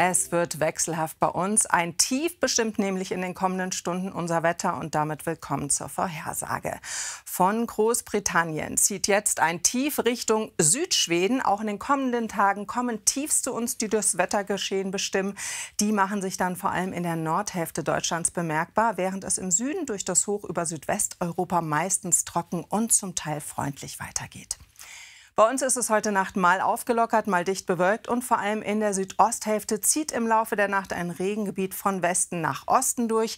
Es wird wechselhaft bei uns. Ein Tief bestimmt nämlich in den kommenden Stunden unser Wetter und damit willkommen zur Vorhersage. Von Großbritannien zieht jetzt ein Tief Richtung Südschweden. Auch in den kommenden Tagen kommen Tiefs zu uns, die das Wettergeschehen bestimmen. Die machen sich dann vor allem in der Nordhälfte Deutschlands bemerkbar, während es im Süden durch das Hoch über Südwesteuropa meistens trocken und zum Teil freundlich weitergeht. Bei uns ist es heute Nacht mal aufgelockert, mal dicht bewölkt und vor allem in der Südosthälfte zieht im Laufe der Nacht ein Regengebiet von Westen nach Osten durch.